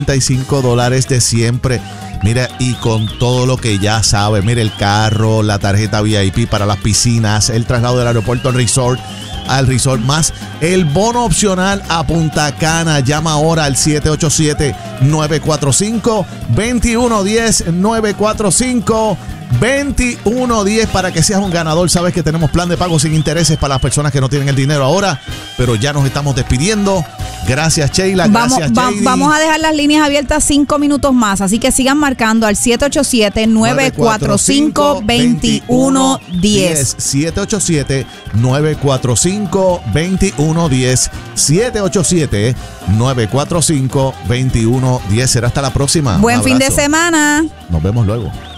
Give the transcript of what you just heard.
$35 de siempre. Mira, y con todo lo que ya sabe, mira, el carro, la tarjeta VIP para las piscinas, el traslado del aeropuerto al resort, más el bono opcional a Punta Cana. Llama ahora al 787-945-2110, 945-2110 para que seas un ganador. Sabes que tenemos plan de pago sin intereses para las personas que no tienen el dinero ahora, pero ya nos estamos despidiendo. Gracias, Sheila. Gracias, JD. Vamos a dejar las líneas abiertas 5 minutos más, así que sigan marcando al 787-945-2110. 787-945-2110. 787-945-2110. Será hasta la próxima. Buen fin de semana. Nos vemos luego.